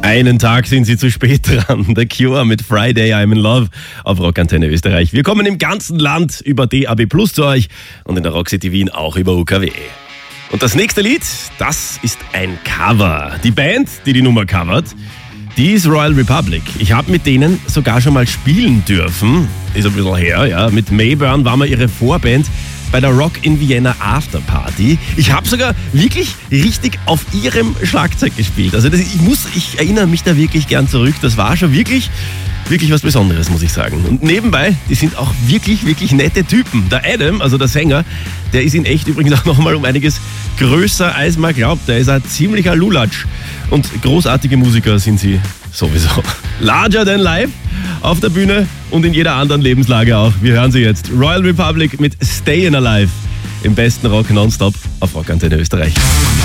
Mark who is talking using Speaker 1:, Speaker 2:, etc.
Speaker 1: Einen Tag sind sie zu spät dran. The Cure mit Friday I'm in Love auf Rockantenne Österreich. Wir kommen im ganzen Land über DAB+ zu euch und in der Rock City Wien auch über UKW. Und das nächste Lied, das ist ein Cover. Die Band, die die Nummer covert, die ist Royal Republic. Ich habe mit denen sogar schon mal spielen dürfen. Ist ein bisschen her, ja. Mit Mayburn war mal ihre Vorband bei der Rock in Vienna Afterparty. Ich habe sogar wirklich richtig auf ihrem Schlagzeug gespielt. Also ich erinnere mich da wirklich gern zurück. Das war schon wirklich was Besonderes, muss ich sagen. Und nebenbei, die sind auch wirklich nette Typen. Der Adam, also der Sänger, der ist in echt übrigens auch nochmal um einiges größer, als man glaubt. Der ist ein ziemlicher Lulatsch. Und großartige Musiker sind sie sowieso. Larger than life auf der Bühne und in jeder anderen Lebenslage auch. Wir hören sie jetzt. Royal Republic mit Stayin' Alive im besten Rock nonstop auf Rockantenne Österreich.